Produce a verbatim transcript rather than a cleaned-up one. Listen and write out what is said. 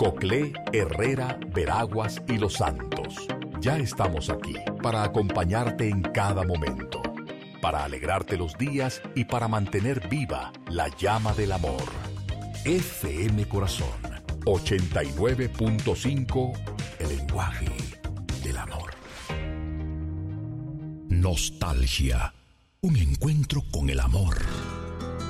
Coclé, Herrera, Veraguas y Los Santos. Ya estamos aquí para acompañarte en cada momento, para alegrarte los días y para mantener viva la llama del amor. F M Corazón ochenta y nueve punto cinco, el lenguaje del amor. Nostalgia, un encuentro con el amor.